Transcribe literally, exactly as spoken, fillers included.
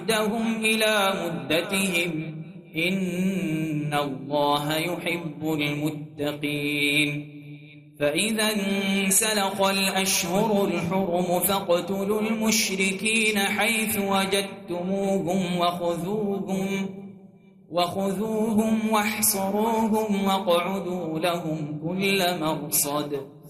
عهدهم إلى مدتهم إن الله يحب المتقين. فإذا انسلخ الأشهر الحرم فاقتلوا المشركين حيث وجدتموهم وخذوهم وخذوهم واحصروهم واقعدوا لهم كل مرصد